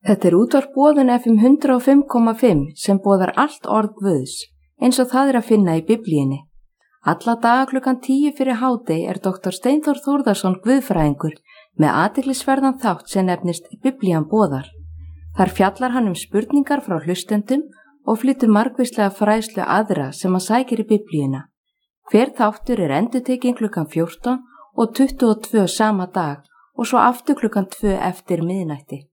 Þetta útvarp Boðun FM 105,5 sem boðar allt orð Guðs, eins og það að finna í Biblíunni. Alla daga klukkan 10 fyrir hádegi Dr. Steinþór Þórðarson guðfræðingur með athyglisverðan þátt sem nefnist Biblían boðar. Þar fjallar hann spurningar frá hlustendum og flytur margvíslega fræðslu aðra sem hann sækir í Biblíuna. Hver þáttur endurtekinn klukkan 14 og 22 sama dag og svo aftur klukkan 2 eftir miðnætti.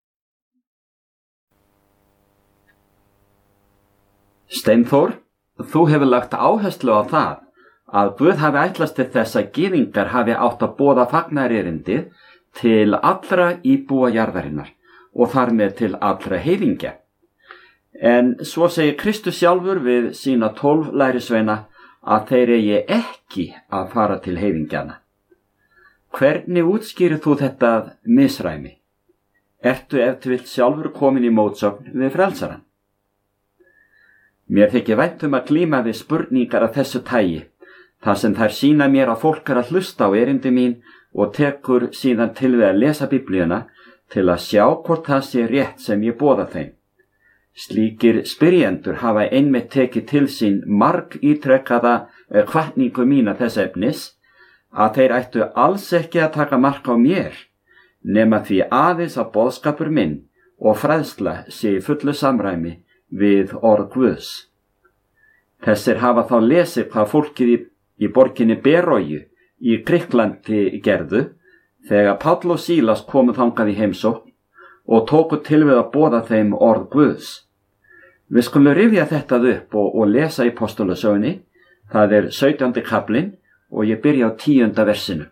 Steinþór, þú hefur lagt áherslu á það að Guð hafi ætlast til þess að gyðingar hafi átt að boða fagnaðarerindið til allra íbúa jarðarinnar og þar með til allra heiðingja. En svo segir Kristus sjálfur við sína 12 lærisveina að þeir eigi ekki að fara til heiðingjana. Hvernig útskýrir þú þetta misræmi? Ertu ef til vill sjálfur komin í mótsögn við frelsarann? Mér þykir vænt að glíma við spurningar af þessu tagi, þar sem þær sýna mér að fólk að hlusta á erindi mín og tekur síðan til við að lesa Biblíuna til að sjá hvort það sé rétt sem ég boða þeim. Slíkir spyrjendur hafa einmitt tekið til sín margítrekkaða hvatningu mína þess efnis að þeir ættu alls ekki að taka mark á mér, nema því aðeins að boðskapur minn og fræðsla sé í fullu samræmi við orð Guðs. Þessir hafa þá lesið hvað fólkið í borginni Beróju í Grikklandi gerðu þegar Páll og Sílas komu þangað í heimsókn og tóku til við að boða þeim orð Guðs. Við skulum rifja þetta upp og lesa í Postulasögunni, það 17. kaflinn og ég byrja á 10. versinu.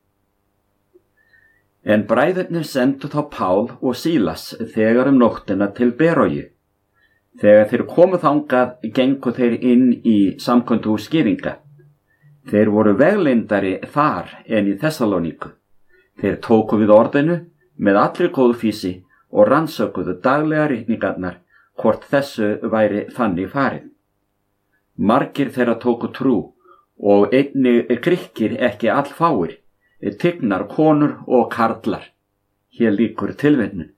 En bræðurnir sendu þá Pál og Sílas þegar nóttina til Beróju. Þegar þeir komu þangað gengu þeir inn í samkvæmdahús gyðinga. Þeir voru veglyndari þar en í Þessalóníku. Þeir tóku við orðinu með allri góðfýsi og rannsökuðu daglega ritningarnar hvort þessu væri þannig farið. Margir þeirra tóku trú og einnig Grikkir ekki allfáir, tignar konur og karlar. Hér lýkur tilvitnun.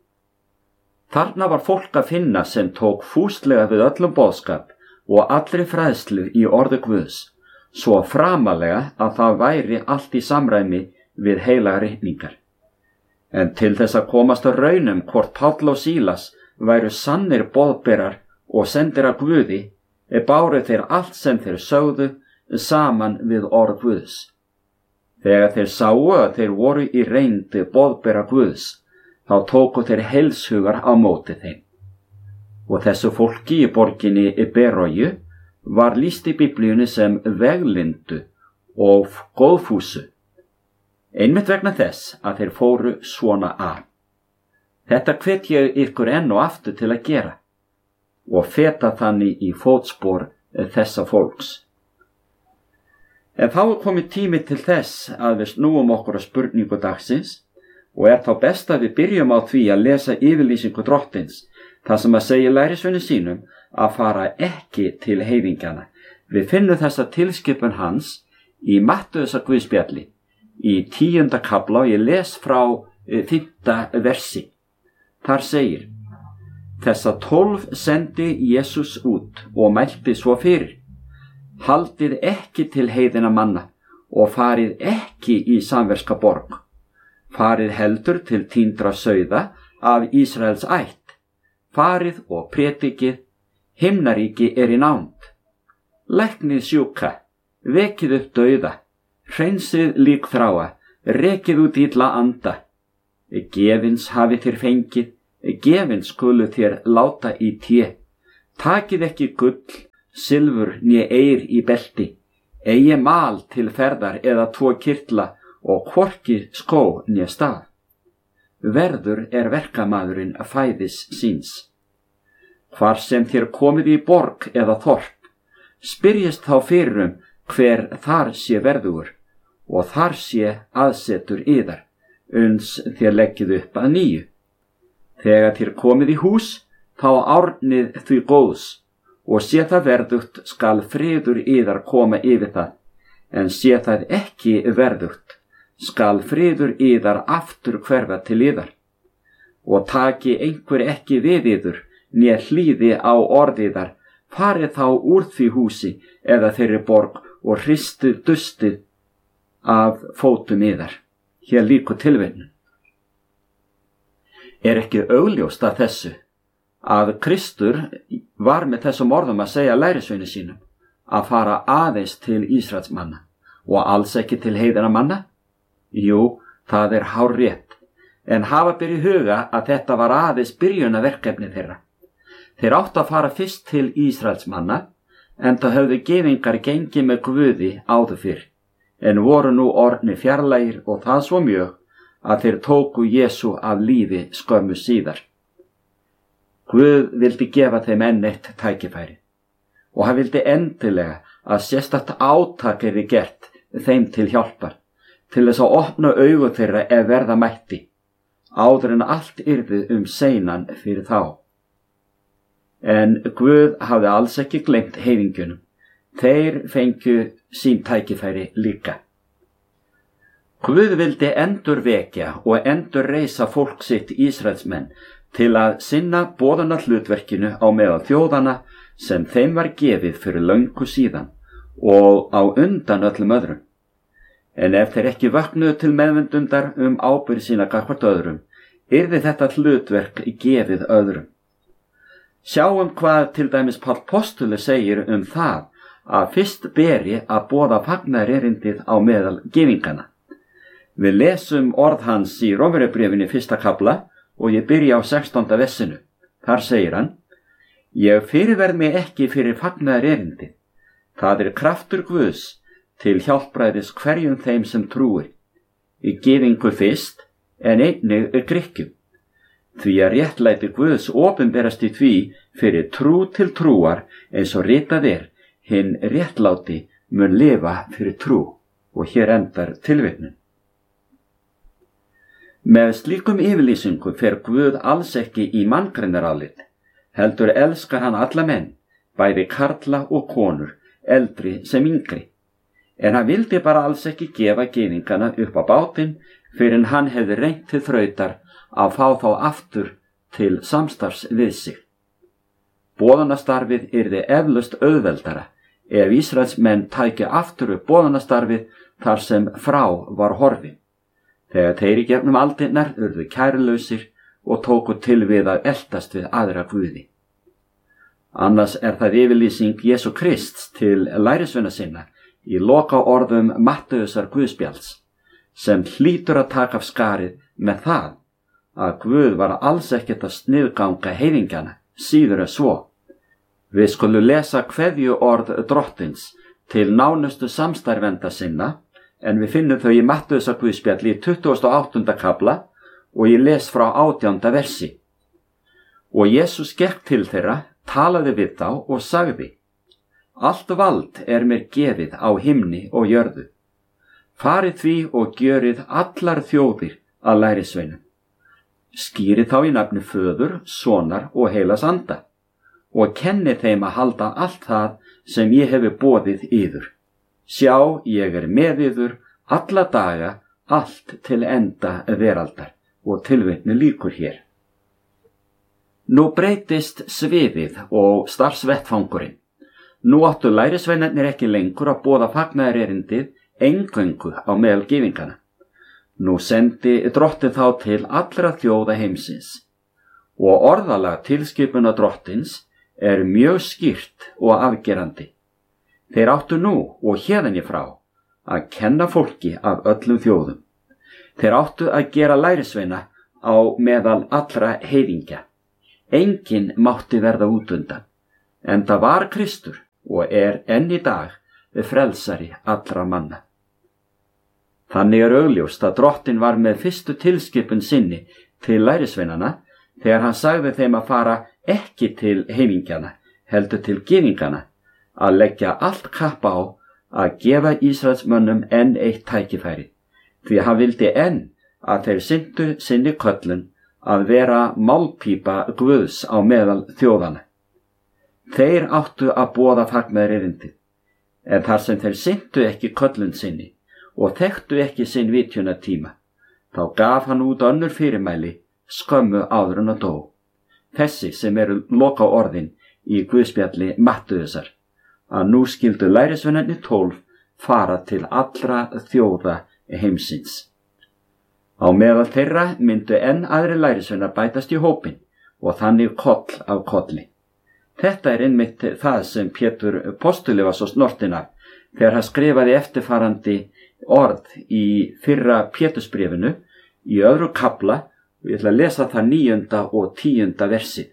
Þarna var fólk að finna sem tók fúslega við öllum boðskap og allri fræðslu í orði Guðs, svo framalega að það væri allt í samræmi við heilagar ritningar. En til þess að komast að raunum hvort Páll og Sílas væru sannir boðberar og sendir að Guði, báru þeir allt sem þeir sögðu saman við orð Guðs. Þegar þeir sáu að þeir voru í reynd boðberar Guðs, þá tóku þeir heilshugar á móti þeim. Og þessu fólki í borginni Beróju var lýst í Biblíunni sem veglyndu og góðfúsu, einmitt vegna þess að þeir fóru svona að. Þetta hvet ég ykkur enn og aftur til að gera og feta þannig í fótspor þessa fólks. En þá komið tími til þess að við snúum okkur á spurningu dagsins og þá best að við byrjum á því að lesa yfirlýsingu Drottins, þar sem að segja lærisveinum sínum að fara ekki til heiðingjana. Við finnum þessa tilskipun hans í Mattheusar guðspjalli í 10. kafla og ég les frá 5. versi. Þar segir: Þessa 12 sendi Jesús út og mælti svo fyrir: Haldið ekki til heiðinna manna og farið ekki í samverska borg. Farið heldur til týndra sauða af Ísraels ætt. Farið og prédikið, himnaríki í nánd. Læknið sjúka, vekið upp dauða, hreinsið líkþráa, rekið út illa anda. Gefins hafið þér fengið, gefins skulu þér láta í té. Takið ekki gull, silfur né eyr í belti, eigi mal til ferðar eða 2 kirtla og hvorki skó né staf. Verður verkamaðurinn fæðis síns. Hvar sem þér komið í borg eða þorp, spyrjist þá fyrir hver þar sé verðugur, og þar sé aðsetur yðar, uns þér leggið upp að nýju. Þegar þér komið í hús, þá árnið því góðs, og sé það verðugt skal friður yðar koma yfir það, en sé það ekki verðugt, skal friður yðar aftur hverfa til yðar. og taki einhver ekki við yður, né hlýði á orðiðar, farið þá úr því húsi eða þeirri borg og hristið dustið af fótum yðar. Hér lýkur tilvitnun. Er ekki augljóst að þessu að Kristur var með þessum orðum að segja lærisveini sínum að fara aðeins til Ísraelsmanna og alls ekki til heiðinna manna? Jú, það er hárrétt, en hafa ber í huga að þetta var aðeins byrjunarverkefni þeirra. Þeir áttu að fara fyrst til Ísraelsmanna, enda höfðu gyðingar gengið með Guði áður fyrr, en voru nú orðnir fjarlægir og það svo mjög að þeir tóku Jesú af lífi skömmu síðar. Guð vildi gefa þeim enn eitt tækifæri og hann vildi endilega að sérstakt átak yrði gert þeim til hjálpar, til þess að opna augu þeirra ef verða mætti, áður en allt yrði seinan fyrir þá. En Guð hafði alls ekki gleymt heiðingjunum. Þeir fengju sín tækifæri líka. Guð vildi endurvekja og endurreisa fólk sitt Ísraelsmenn til að sinna boðunarhlutverkinu á meðal þjóðana sem þeim var gefið fyrir löngu síðan og á undan öllum öðrum. En ef þeir ekki vöknuðu til meðvindundar ábyrgð sína gagnvart öðrum, yrði þetta hlutverk gefið öðrum. Sjáum hvað til dæmis Páll postuli segir það að fyrst beri að boða fagnaðarerindið á meðal gyðinganna. Við lesum orð hans í Rómverjabréfinu 1. kafla og ég byrja á 16. versinu. Þar segir hann: Ég fyrirverð mig ekki fyrir fagnaðarerindið. Það er kraftur Guðs til hjálpræðis hverjum þeim sem trúir, í gyðingu fyrst en einnig Grikkjum. Því að réttlæti Guðs opinberast í því fyrir trú til trúar, eins og ritað er, hinn réttláti mun lifa fyrir trú. Og hér endar tilvitnun. Með slíkum yfirlýsingum fer Guð alls ekki í manngreinarálit, heldur elskar hann alla menn, bæði karla og konur, eldri sem yngri. En hann vildi bara alls ekki gefa gyðingana upp á bátinn fyrir en hann hefði reynt til þrautar að fá þá aftur til samstarfs við sig. Boðunastarfið yrði eflaust auðveldara ef Ísraelsmenn tækju aftur upp boðunastarfið þar sem frá var horfin. Þegar þeir í gegnum aldirnar urðu kærulausir og tóku til við að eltast við aðra guði. Annars er það yfirlýsing Jesú Krists til lærisveina sinna í loka orðum Mattheusar Guðspjalls, sem hlýtur að taka af skarið með það að Guð var alls ekkert að sniðganga heiðingjana, síður en svo. Við skulum lesa kveðju orð drottins til nánustu samstarfenda sinna, en við finnum þau í Mattheusar Guðspjalli í 28. kafla og ég les frá 18. versi. Og Jesús gekk til þeirra, talaði við þá og sagði: Allt vald er mér gefið á himni og jörðu. Farið því og gjörið allar þjóðir að lærisveinum. Skýrið þá í nafni Föður, Sonar og Heilags Anda og kennið þeim að halda allt það sem ég hefi boðið yður. Sjá, ég er með yður alla daga, allt til enda veraldar. Og tilvitni lýkur hér. Nú breytist sviðið og starfsvettfangurinn. Nú áttu lærisveinarnir ekki lengur að boða fagnaðarerindið eingöngu á meðal gyðingana. Nú sendi drottinn þá til allra þjóða heimsins og orðalag tilskipuna drottins er mjög skýrt og afgerandi. Þeir áttu nú og héðan í frá að kenna fólki af öllum þjóðum. Þeir áttu að gera lærisveina á meðal allra heiðingja. Enginn mátti verða út undan, enda var Kristur og er enn í dag frelsari allra manna. Þannig er augljóst að drottinn var með fyrstu tilskipun sinni til lærisveinana þegar hann sagði þeim að fara ekki til heiðingjana, heldur til gyðingana, að leggja allt kapp á að gefa Ísraelsmönnum enn eitt tækifæri, því hann vildi enn að þeir sinntu sinni köllun að vera málpípa Guðs á meðal þjóðana. Þeir áttu að boða fagnaðarerindið, en þar sem þeir sinntu ekki köllun sinni og þekktu ekki sinn vitjunartíma, þá gaf hann út önnur fyrirmæli skömmu áður en að dó. Þessi sem eru loka orðin í Guðspjalli Mattheusar, að nú skildu lærisveinarnir 12 fara til allra þjóða heimsins. Á meðal þeirra myndu enn aðri lærisveinar bætast í hópinn og þannig koll af kolli. Þetta einmitt það sem Pétur postuli var svo snortinn af þegar hann skrifaði eftirfarandi orð í fyrra Pétursbréfinu í 2. kafla, og ég ætla að lesa það 9. og 10. versið.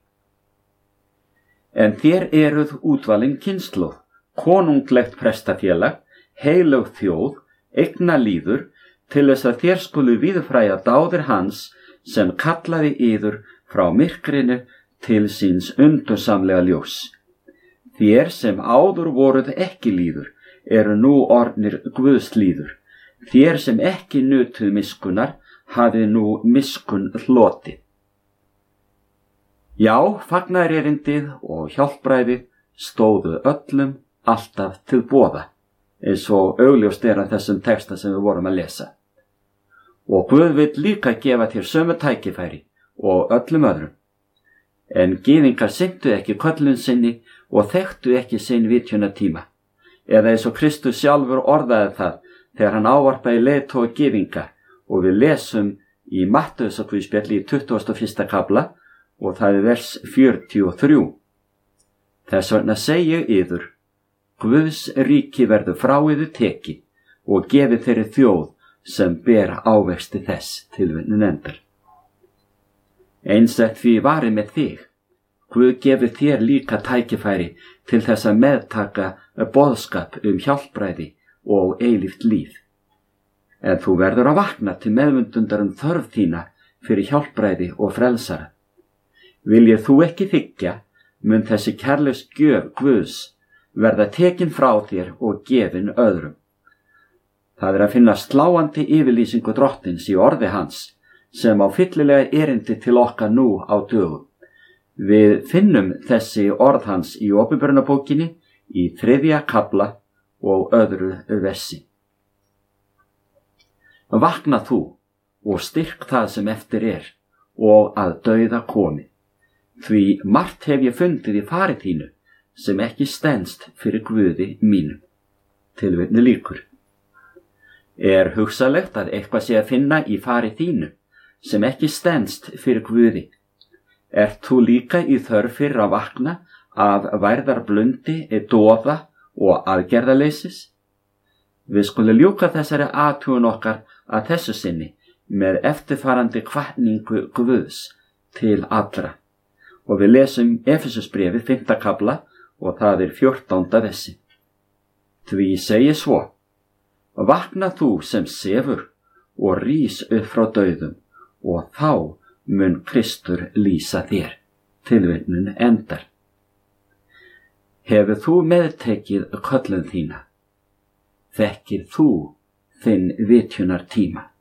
En þér eruð útvalin kynslóð, konunglegt prestafélag, heilög þjóð, eignalýður, til þess að þér skulu víðfræja dáðir hans sem kallaði yður frá myrkrinu til síns undursamlega ljós. Þér sem áður voruð ekki lýður eru nú orðnir Guðs lýður. Þér sem ekki nutuð miskunnar hafið nú miskun hlotið. Já, fagnaðarerindið og hjálpræðið stóðu öllum alltaf til boða, eins og augljóst af þessum texta sem við vorum að lesa. Og Guð vill líka gefa þér sömu tækifæri og öllum öðrum. En gyðingar sinntu ekki köllun sinni og þekktu ekki sinn vitjunartíma, eða eins og Kristus sjálfur orðaði það þegar hann ávarpaði leiðtoga gyðinga, og við lesum í Mattheusarguðspjalli í 21. kafla og það vers 43. Þess vegna segi ég yður, Guðs ríki verður frá yður tekið og gefið þeirri þjóð sem ber ávexti þess, tilvitnun endar. Einsett því vari með þig. Guð gefur þér líka tækifæri til þess að meðtaka boðskap hjálpræði og eilíft líf. En þú verður að vakna til meðvundundar þörf þína fyrir hjálpræði og frelsara. Viljið þú ekki þiggja, mun þessi kærlegs gjöf Guðs verða tekin frá þér og gefin öðrum. Það að finna sláandi yfirlýsingu drottins í orði hans, sem á fyllilega erindi til okkar nú á dögum. Við finnum þessi orð hans í Opinberunarbókinni í 3. kafla og 2. versi. Vakna þú og styrk það sem eftir og að dauða komi. Því margt hef ég fundið í fari þínu sem ekki stenst fyrir Guði mínum. Tilvitnun lýkur. Hugsanlegt að eitthvað sé að finna í fari þínu sem ekki stenst fyrir Guði? Ert þú líka í þörf fyrir að vakna af værðarblundi, doða og aðgerðaleysis? Við skulum ljúka þessari athugun okkar að þessu sinni með eftirfarandi hvatningu Guðs til allra. Og við lesum Efesusbréfið 5. kafla og það 14. versi. Því segi svo, vakna þú sem sefur og rís upp frá dauðum og þá mun Kristur lýsa þér. Tilvitnun endar. Hefur þú meðtekið köllun þína? Þekkir þú þinn vitjunartíma?